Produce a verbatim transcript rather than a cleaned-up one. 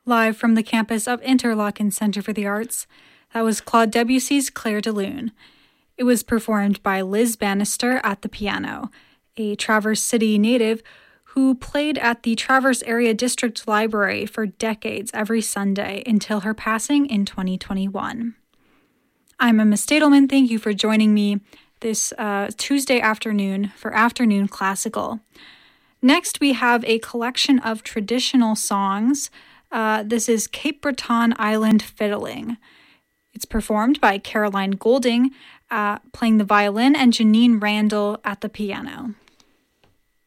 Live from the campus of Interlochen Center for the Arts, that was Claude Debussy's Clair de Lune. It was performed by Liz Bannister at the piano, a Traverse City native who played at the Traverse Area District Library for decades every Sunday until her passing in twenty twenty-one. I'm Emma Stadelman. Thank you for joining me this uh, Tuesday afternoon for Afternoon Classical. Next, we have a collection of traditional songs. Uh, this is Cape Breton Island Fiddling. It's performed by Caroline Golding, uh, playing the violin, and Janine Randall at the piano.